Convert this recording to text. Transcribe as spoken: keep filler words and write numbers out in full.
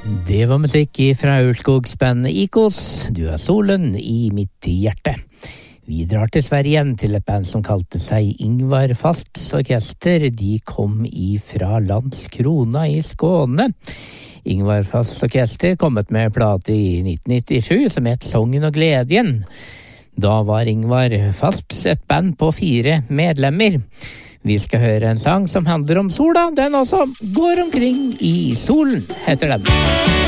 Det var musikk fra Aurskogsbandet Ikos. Du er solen i mitt hjerte. Vi drar til Sverige igjen til et band som kalte seg Ingvar Fasts Orkester. De kom ifra Landskrona i Skåne. Ingvar Fasts Orkester kommet med plate i nitten nittisju som het Sången og Gledjen. Da var Ingvar Fasts et band på fire medlemmer. Vi skal høre en sang som handler om sola. Den også går omkring i solen, heter den.